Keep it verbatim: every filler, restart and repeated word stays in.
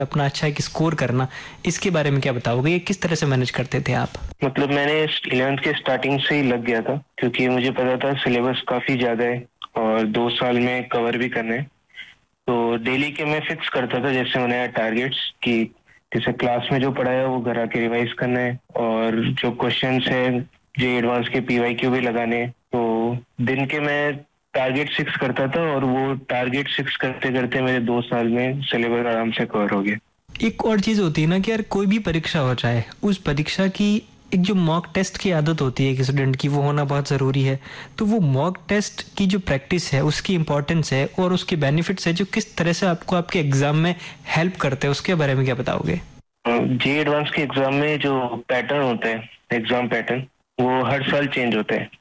अपना अच्छा एक स्कोर करना, इसके बारे में क्या बताओगे? ये किस तरह से मैनेज करते थे आप? मतलब मैंने इलेवेंथ के स्टार्टिंग से ही लग गया था, क्योंकि मुझे पता था सिलेबस काफी ज्यादा है और दो साल में कवर भी करना है। तो डेली के मैं फिक्स करता था, जैसे मैंने टारगेट्स कि जैसे क्लास में जो पढ़ाया वो घर आके रिवाइज करना है, और जो क्वेश्चंस है जो एडवांस के पीवाई क्यू भी लगाने हैं। तो दिन के मैं टारगेट फिक्स करता था, और वो टारगेट फिक्स करते करते मेरे दो साल में सिलेबस आराम से कवर हो गया। एक और चीज होती है ना कि यार कोई भी परीक्षा हो जाए, उस परीक्षा की एक जो मॉक टेस्ट की आदत होती है कि स्टूडेंट की, वो होना बहुत ज़रूरी है। तो वो मॉक टेस्ट की जो प्रैक्टिस है, उसकी इंपॉर्टेंस है और उसके बेनिफिट्स है जो किस तरह से आपको आपके एग्जाम में हेल्प करते हैं, उसके बारे में क्या बताओगे? जे एडवांस के एग्जाम में जो पैटर्न होते हैं, एग्जाम पैटर्न, वो हर साल चेंज होते हैं।